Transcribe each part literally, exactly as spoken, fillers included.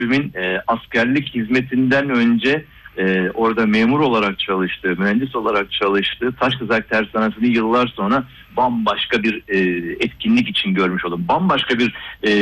abimin e, askerlik hizmetinden önce e, orada memur olarak çalıştığı, mühendis olarak çalıştığı Taşkızak Tersanesi'ni yıllar sonra bambaşka bir e, etkinlik için görmüş oldum. Bambaşka bir e,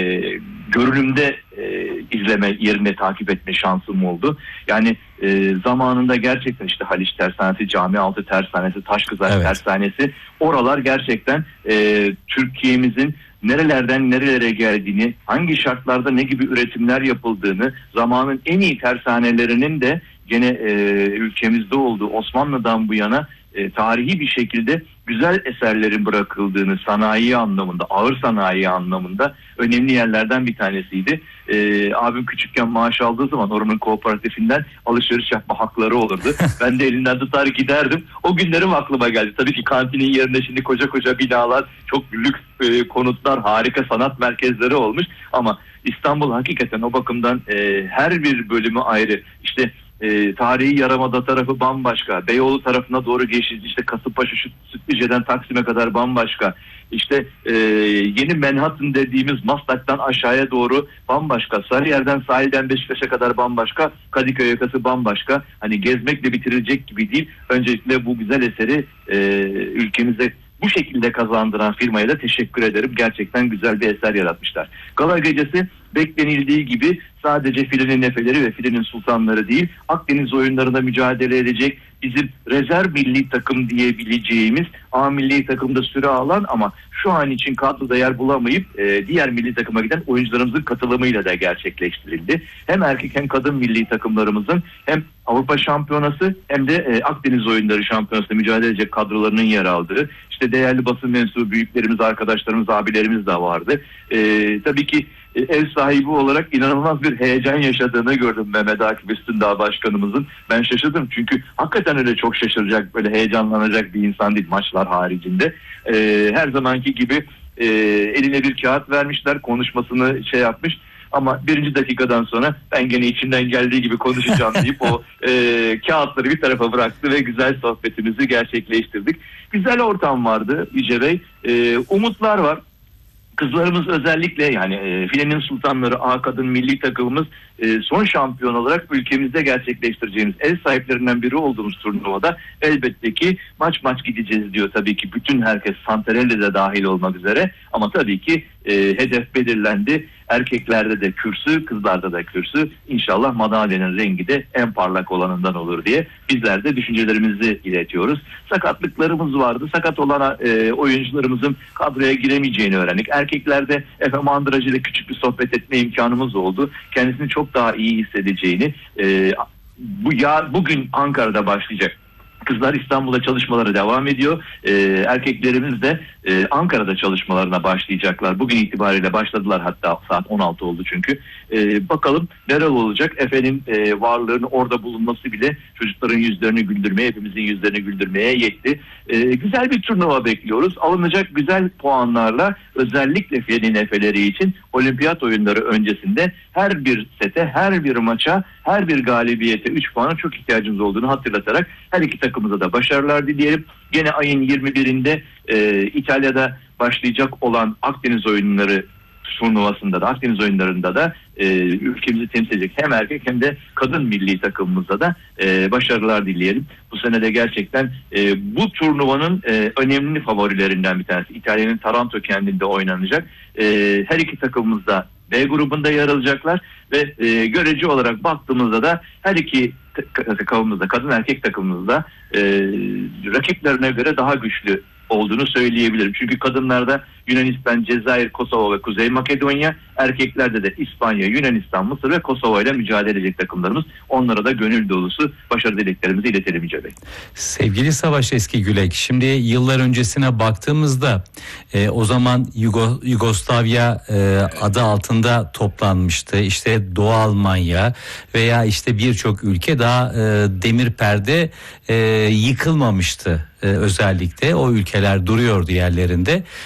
görünümde e, izleme, yerine takip etme şansım oldu. Yani e, zamanında gerçekten işte Haliç Tersanesi, Camialtı Tersanesi, Taşkızak evet. Tersanesi, oralar gerçekten e, Türkiye'mizin nerelerden nerelere geldiğini, hangi şartlarda ne gibi üretimler yapıldığını, zamanın en iyi tersanelerinin de gene e, ülkemizde olduğu, Osmanlı'dan bu yana e, tarihi bir şekilde güzel eserlerin bırakıldığını, sanayi anlamında, ağır sanayi anlamında önemli yerlerden bir tanesiydi. Ee, abim küçükken maaş aldığı zaman oranın kooperatifinden alışveriş yapma hakları olurdu. Ben de elinden tutar giderdim. O günlerim aklıma geldi. Tabii ki kantinin yerine şimdi koca koca binalar, çok lüks e, konutlar, harika sanat merkezleri olmuş. Ama İstanbul hakikaten o bakımdan e, her bir bölümü ayrı. İşte E, tarihi Yarımada tarafı bambaşka. Beyoğlu tarafına doğru geçiş, işte Kasımpaşa, Sütlüce'den Taksim'e kadar bambaşka. İşte e, yeni Manhattan dediğimiz Maslak'tan aşağıya doğru bambaşka. Sarıyer'den sahilden Beşiktaş'a kadar bambaşka. Kadıköy yakası bambaşka. Hani gezmekle bitirilecek gibi değil. Öncelikle bu güzel eseri e, ülkemize bu şekilde kazandıran firmaya da teşekkür ederim. Gerçekten güzel bir eser yaratmışlar. Gala gecesi beklenildiği gibi sadece filenin nefeleri ve filenin sultanları değil, Akdeniz oyunlarında mücadele edecek bizim rezerv milli takım diyebileceğimiz A milli takımda süre alan ama şu an için kadroda yer bulamayıp e, diğer milli takıma giden oyuncularımızın katılımıyla da gerçekleştirildi. Hem erkek hem kadın milli takımlarımızın hem Avrupa Şampiyonası hem de e, Akdeniz Oyunları Şampiyonası'nda mücadele edecek kadrolarının yer aldığı, işte değerli basın mensubu büyüklerimiz, arkadaşlarımız, abilerimiz de vardı. E, tabii ki ev sahibi olarak inanılmaz bir heyecan yaşadığını gördüm Mehmet Akif Üstündağ Başkanımızın. Ben şaşırdım çünkü hakikaten öyle çok şaşıracak, böyle heyecanlanacak bir insan değil maçlar haricinde. Ee, her zamanki gibi e, eline bir kağıt vermişler, konuşmasını şey yapmış. Ama birinci dakikadan sonra ben gene içinden geldiği gibi konuşacağım deyip o e, kağıtları bir tarafa bıraktı ve güzel sohbetimizi gerçekleştirdik. Güzel ortam vardı Yüce Bey. E, umutlar var. Kızlarımız özellikle yani e, filenin sultanları A kadın milli takımımız e, son şampiyon olarak ülkemizde gerçekleştireceğimiz ev sahiplerinden biri olduğumuz turnuvada elbette ki maç maç gideceğiz diyor tabii ki bütün herkes, Santarelli de dahil olmak üzere, ama tabii ki e, hedef belirlendi. Erkeklerde de kürsü, kızlarda da kürsü. İnşallah madalyanın rengi de en parlak olanından olur diye bizler de düşüncelerimizi iletiyoruz. Sakatlıklarımız vardı. Sakat olan e, oyuncularımızın kadroya giremeyeceğini öğrendik. Erkeklerde Efe Mandıracı ile küçük bir sohbet etme imkanımız oldu. Kendisini çok daha iyi hissedeceğini, e, bu ya bugün Ankara'da başlayacak. Kızlar İstanbul'da çalışmaları devam ediyor. Ee, erkeklerimiz de e, Ankara'da çalışmalarına başlayacaklar. Bugün itibariyle başladılar, hatta saat on altı oldu çünkü. Ee, bakalım neler olacak. Efe'nin e, varlığını orada bulunması bile çocukların yüzlerini güldürmeye, hepimizin yüzlerini güldürmeye yetti. Ee, güzel bir turnuva bekliyoruz. Alınacak güzel puanlarla özellikle Efe'nin Efe'leri için olimpiyat oyunları öncesinde her bir sete, her bir maça, her bir galibiyete üç puana çok ihtiyacımız olduğunu hatırlatarak her iki takımıza da başarılar dileyelim. Gene ayın yirmi birinde e, İtalya'da başlayacak olan Akdeniz oyunları turnuvasında da, Akdeniz oyunlarında da e, ülkemizi temsil edecek hem erkek hem de kadın milli takımımıza da e, başarılar dileyelim. Bu sene de gerçekten e, bu turnuvanın e, önemli favorilerinden bir tanesi. İtalya'nın Taranto kentinde oynanacak. E, her iki takımımız da B grubunda yer alacaklar ve e, görece olarak baktığımızda da her iki takımımızda, kadın erkek takımımızda e, rakiplerine göre daha güçlü olduğunu söyleyebilirim. Çünkü kadınlarda Yunanistan, Cezayir, Kosova ve Kuzey Makedonya, erkeklerde de İspanya, Yunanistan, Mısır ve Kosova ile mücadele edecek takımlarımız. Onlara da gönül dolusu başarı dileklerimizi iletelim Yüce Bey. Sevgili Savaş Eski Gülek, şimdi yıllar öncesine baktığımızda e, o zaman Yugo, Yugoslavya e, adı altında toplanmıştı. İşte Doğu Almanya veya işte birçok ülke daha e, demir perde e, yıkılmamıştı. Özellikle o ülkeler duruyordu yerlerinde ve biz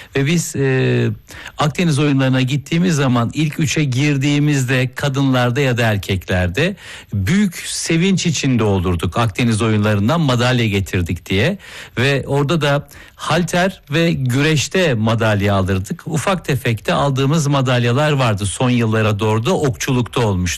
biz e, Akdeniz oyunlarına gittiğimiz zaman ilk üçe girdiğimizde kadınlarda ya da erkeklerde büyük sevinç içinde olurduk. Akdeniz oyunlarından madalya getirdik diye ve orada da halter ve güreşte madalya alırdık. Ufak tefekte aldığımız madalyalar vardı. Son yıllara doğru da okçulukta olmuştu.